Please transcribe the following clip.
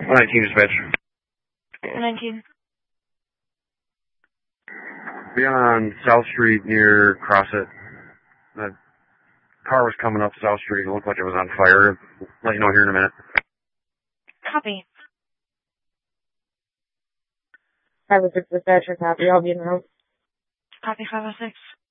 119 dispatch. 119. Be on South Street near Crossett. The car was coming up South Street. It looked like it was on fire. Let you know here in a minute. Copy. 506 dispatcher, copy. I'll be in the room. Copy 506.